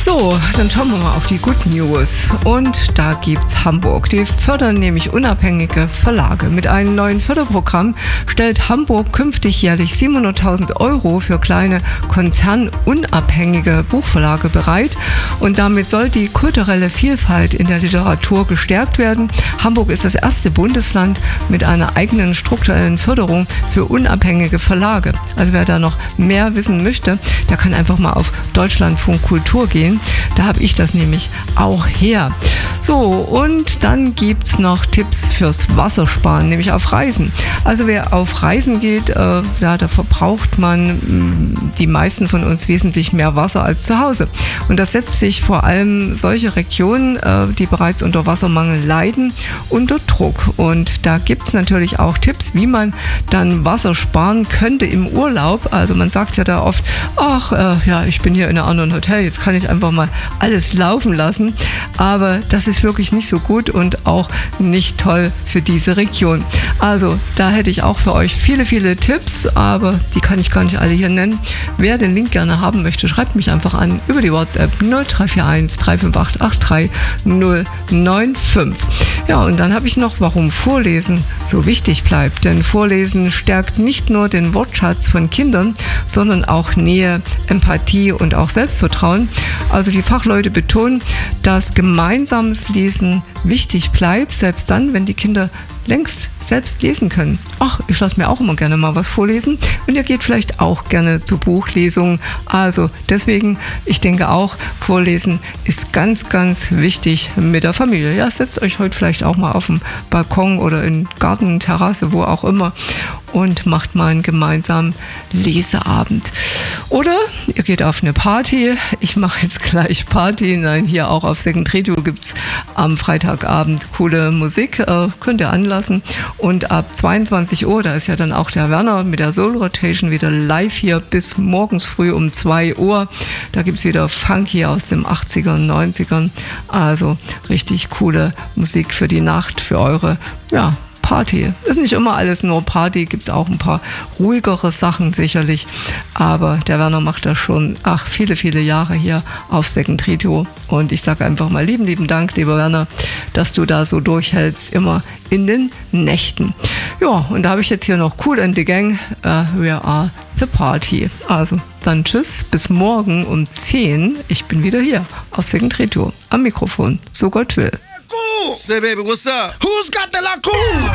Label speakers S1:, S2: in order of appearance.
S1: So, dann schauen wir mal auf die Good News. Und da gibt's Hamburg. Die fördern nämlich unabhängige Verlage. Mit einem neuen Förderprogramm stellt Hamburg künftig jährlich 700.000 € für kleine konzernunabhängige Buchverlage bereit. Und damit soll die kulturelle Vielfalt in der Literatur gestärkt werden. Hamburg ist das erste Bundesland mit einer eigenen strukturellen Förderung für unabhängige Verlage. Also wer da noch mehr wissen möchte, der kann einfach mal auf Deutschlandfunk Kultur gehen. Da habe ich das nämlich auch her. So, und dann gibt es noch Tipps fürs Wassersparen, nämlich auf Reisen. Also wer auf Reisen geht, da verbraucht man, die meisten von uns, wesentlich mehr Wasser als zu Hause. Und das setzt sich vor allem solche Regionen, die bereits unter Wassermangel leiden, unter Druck. Und da gibt es natürlich auch Tipps, wie man dann Wasser sparen könnte im Urlaub. Also man sagt ja da oft, ich bin hier in einem anderen Hotel, jetzt kann ich einfach mal alles laufen lassen. Aber das ist wirklich nicht so gut und auch nicht toll für diese Region. Also da hätte ich auch für euch viele, viele Tipps, aber die kann ich gar nicht alle hier nennen. Wer den Link gerne haben möchte, schreibt mich einfach an über die WhatsApp 0341 358 83095. Ja, und dann habe ich noch, warum Vorlesen so wichtig bleibt. Denn Vorlesen stärkt nicht nur den Wortschatz von Kindern, sondern auch Nähe, Empathie und auch Selbstvertrauen. Also die Fachleute betonen, dass gemeinsames Lesen wichtig bleibt, selbst dann, wenn die Kinder längst selbst lesen können. Ach, ich lasse mir auch immer gerne mal was vorlesen und ihr geht vielleicht auch gerne zu Buchlesungen. Also deswegen, ich denke auch, Vorlesen ist ganz, ganz wichtig mit der Familie. Ja, setzt euch heute vielleicht auch mal auf den Balkon oder in Garten, Terrasse, wo auch immer und macht mal einen gemeinsamen Leseabend. Oder ihr geht auf eine Party. Ich mache jetzt gleich Party. Nein, hier auch auf Second Radio gibt es am Freitagabend coole Musik. Könnt ihr anlassen. Und ab 22 Uhr, da ist ja dann auch der Werner mit der Soul Rotation wieder live hier bis morgens früh um 2 Uhr. Da gibt es wieder Funky aus den 80ern, 90ern. Also richtig coole Musik für die Nacht, für eure, Party. Ist nicht immer alles nur Party, gibt es auch ein paar ruhigere Sachen sicherlich, aber der Werner macht das schon, viele, viele Jahre hier auf Second Radio und ich sage einfach mal lieben Dank, lieber Werner, dass du da so durchhältst, immer in den Nächten. Ja, und da habe ich jetzt hier noch Kool and the Gang, We Are the Party. Also dann tschüss, bis morgen um 10. Ich bin wieder hier auf Second Radio am Mikrofon, so Gott will.
S2: Say, baby, what's up? Who's got the la cool?